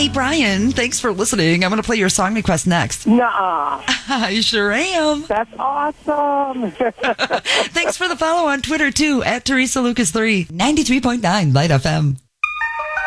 Hey, Brian, thanks for listening. I'm going to play your song request next. Nuh-uh. I sure am. That's awesome. Thanks for the follow on Twitter, too, at Teresa Lucas 3, 93.9 Light FM.